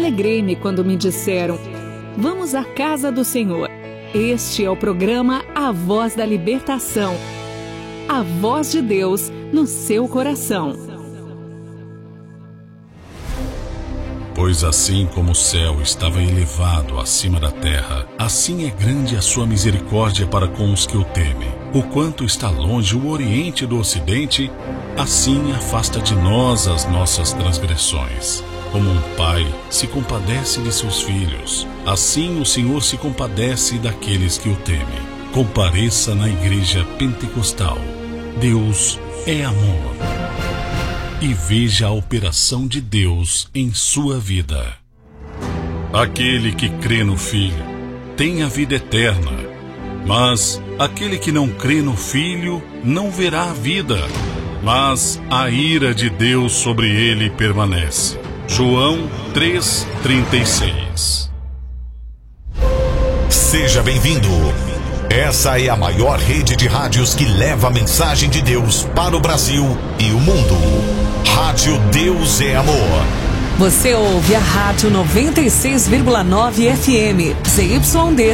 Alegrei-me quando me disseram: vamos à casa do Senhor. Este é o programa A Voz da Libertação. A voz de Deus no seu coração. Pois assim como o céu estava elevado acima da terra, assim é grande a sua misericórdia para com os que o temem. O quanto está longe o Oriente do Ocidente, assim afasta de nós as nossas transgressões. Como um pai se compadece de seus filhos, assim o Senhor se compadece daqueles que o temem. Compareça na Igreja Pentecostal. Deus é amor. E veja a operação de Deus em sua vida. Aquele que crê no Filho tem a vida eterna, mas aquele que não crê no Filho não verá a vida, mas a ira de Deus sobre ele permanece. João 3,36. Seja bem-vindo. Essa é a maior rede de rádios que leva a mensagem de Deus para o Brasil e o mundo. Rádio Deus é Amor. Você ouve a Rádio 96,9 FM, ZYD